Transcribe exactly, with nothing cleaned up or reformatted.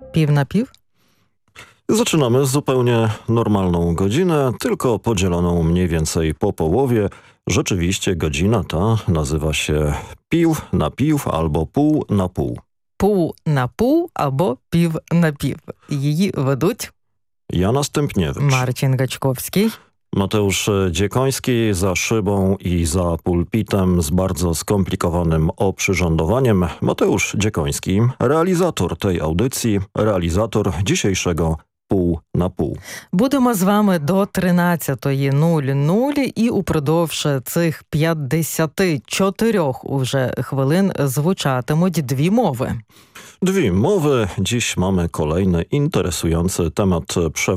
Пів на пів? Zaczynamy zupełnie normalną godzinę, tylko podzieloną mniej więcej po połowie. Rzeczywiście godzina ta nazywa się pił na piw albo pół na pół. Пул на пул або пів на пів. Її ведуть Jana Stępniewicz, Марчин Гачковський. Mateusz Dziekoński za szybą i za pulpitem z bardzo skomplikowanym oprzyrządowaniem. Mateusz Dziekoński, realizator tej audycji, realizator dzisiejszego Pół na pół. Будемо з вами до тринадцятої нуль нуль і упродовж цих п'ятдесяти чотирьох уже хвилин звучатимуть дві мови. Dwie mowy. Dziś mamy kolejny interesujący temat przewodni.